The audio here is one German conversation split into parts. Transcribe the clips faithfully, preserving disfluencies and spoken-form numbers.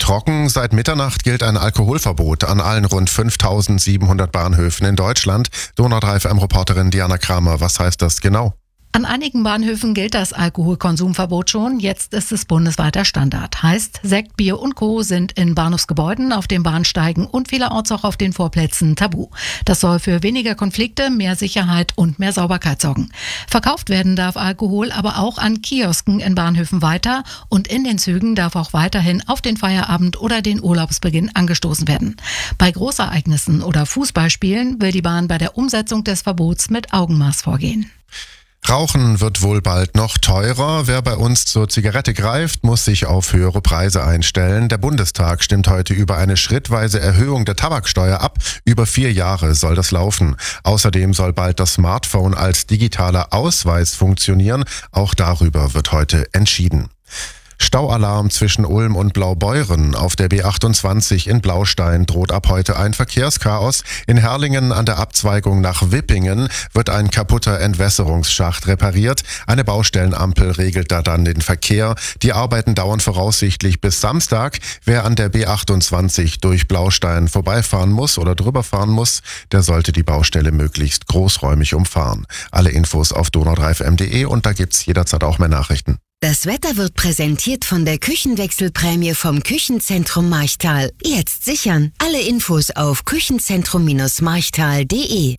trocken. Seit Mitternacht gilt ein Alkoholverbot an allen rund fünftausendsiebenhundert Bahnhöfen in Deutschland. Donau drei F M-Reporterin Diana Kramer, was heißt das genau? An einigen Bahnhöfen gilt das Alkoholkonsumverbot schon. Jetzt ist es bundesweiter Standard. Heißt, Sekt, Bier und Co. sind in Bahnhofsgebäuden, auf den Bahnsteigen und vielerorts auch auf den Vorplätzen tabu. Das soll für weniger Konflikte, mehr Sicherheit und mehr Sauberkeit sorgen. Verkauft werden darf Alkohol aber auch an Kiosken in Bahnhöfen weiter und in den Zügen darf auch weiterhin auf den Feierabend oder den Urlaubsbeginn angestoßen werden. Bei Großereignissen oder Fußballspielen will die Bahn bei der Umsetzung des Verbots mit Augenmaß vorgehen. Rauchen wird wohl bald noch teurer. Wer bei uns zur Zigarette greift, muss sich auf höhere Preise einstellen. Der Bundestag stimmt heute über eine schrittweise Erhöhung der Tabaksteuer ab. Über vier Jahre soll das laufen. Außerdem soll bald das Smartphone als digitaler Ausweis funktionieren. Auch darüber wird heute entschieden. Staualarm zwischen Ulm und Blaubeuren. Auf der B achtundzwanzig in Blaustein droht ab heute ein Verkehrschaos. In Herrlingen an der Abzweigung nach Wippingen wird ein kaputter Entwässerungsschacht repariert. Eine Baustellenampel regelt da dann den Verkehr. Die Arbeiten dauern voraussichtlich bis Samstag. Wer an der B achtundzwanzig durch Blaustein vorbeifahren muss oder drüber fahren muss, der sollte die Baustelle möglichst großräumig umfahren. Alle Infos auf donau drei F M punkt de und da gibt's jederzeit auch mehr Nachrichten. Das Wetter wird präsentiert von der Küchenwechselprämie vom Küchenzentrum Marchtal. Jetzt sichern. Alle Infos auf küchenzentrum marchtal punkt de.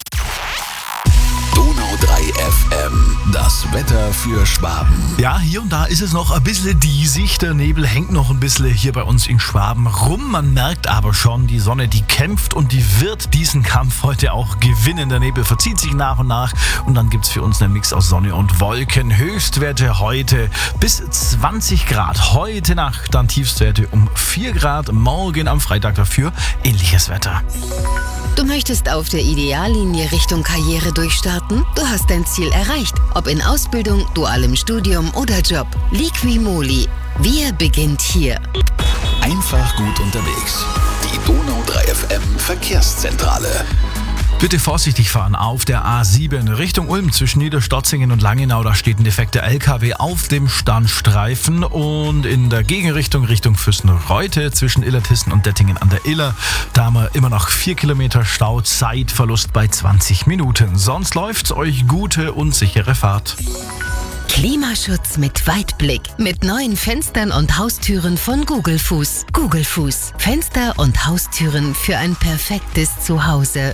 Donau drei F M, das Wetter für Schwaben. Ja, hier und da ist es noch ein bisschen diesig. Der Nebel hängt noch ein bisschen hier bei uns in Schwaben rum. Man merkt aber schon, die Sonne, die kämpft und die wird diesen Kampf heute auch gewinnen. Der Nebel verzieht sich nach und nach und dann gibt's für uns einen Mix aus Sonne und Wolken. Höchstwerte heute bis zwanzig Grad. Heute Nacht dann Tiefstwerte um vier Grad. Morgen am Freitag dafür ähnliches Wetter. Du möchtest auf der Ideallinie Richtung Karriere durchstarten? Du hast dein Ziel erreicht. Ob in Ausbildung, dualem Studium oder Job. Liqui-Moly. Wir beginnt hier. Einfach gut unterwegs. Die Donau drei F M Verkehrszentrale. Bitte vorsichtig fahren auf der A sieben Richtung Ulm zwischen Niederstotzingen und Langenau. Da steht ein defekter L K W auf dem Standstreifen und in der Gegenrichtung Richtung Füssen-Reute zwischen Illertissen und Dettingen an der Iller. Da haben wir immer noch vier Kilometer Stau, Zeitverlust bei zwanzig Minuten. Sonst läuft's euch gute und sichere Fahrt. Klimaschutz mit Weitblick. Mit neuen Fenstern und Haustüren von Google Fuß. Google Fuß. Fenster und Haustüren für ein perfektes Zuhause.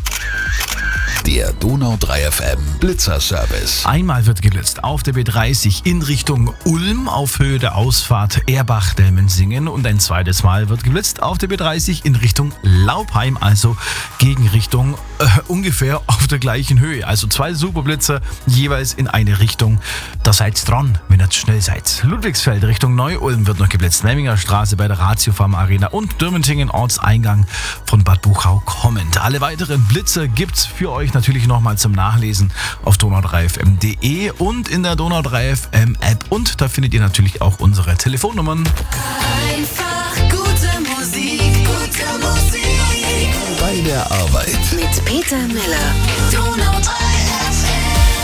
Der Donau drei F M Blitzerservice. Einmal wird geblitzt auf der B dreißig in Richtung Ulm auf Höhe der Ausfahrt Erbach-Delmensingen und ein zweites Mal wird geblitzt auf der B dreißig in Richtung Laupheim, also Gegenrichtung äh, ungefähr auf der gleichen Höhe. Also zwei Superblitzer jeweils in eine Richtung. Da seid dran, wenn ihr schnell seid. Ludwigsfeld Richtung Neu-Ulm wird noch geblitzt. Memminger Straße bei der Ratio Pharma Arena und Dürmentingen Ortseingang von Bad Buchau kommend. Alle weiteren Blitzer gibt's für euch natürlich nochmal zum Nachlesen auf donau drei f m punkt de und in der Donau drei F M App und da findet ihr natürlich auch unsere Telefonnummern. Einfach gute Musik, gute Musik. Bei der Arbeit. Mit Peter Miller. Donau drei F M.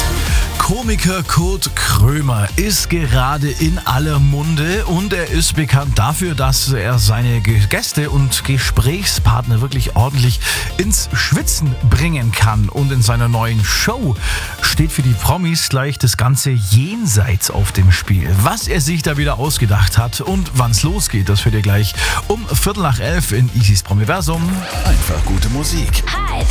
Komiker Kurt Krömer ist gerade in aller Munde und er ist bekannt dafür, dass er seine Gäste und Gesprächspartner wirklich ordentlich ins Schwitzen bringen kann. Und in seiner neuen Show steht für die Promis gleich das ganze Jenseits auf dem Spiel. Was er sich da wieder ausgedacht hat und wann es losgeht, das hört ihr gleich um Viertel nach elf in Isis Promiversum. Einfach gute Musik. Hi,